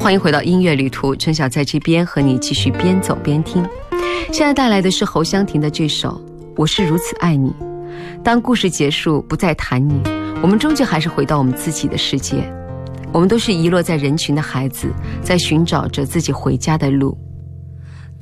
欢迎回到音乐旅途，春晓在这边和你继续边走边听。现在带来的是侯湘婷的这首《我是如此爱你》。当故事结束，不再谈你，我们终究还是回到我们自己的世界。我们都是遗落在人群的孩子，在寻找着自己回家的路。